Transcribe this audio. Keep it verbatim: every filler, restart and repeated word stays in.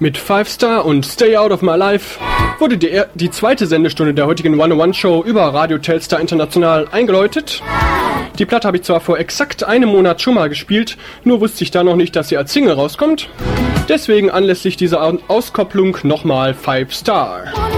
Mit Five Star und Stay Out of My Life wurde die, die zweite Sendestunde der heutigen hundertundeins-Show über Radio Telstar International eingeläutet. Die Platte habe ich zwar vor exakt einem Monat schon mal gespielt, nur wusste ich da noch nicht, dass sie als Single rauskommt. Deswegen anlässlich dieser Auskopplung nochmal Five Star.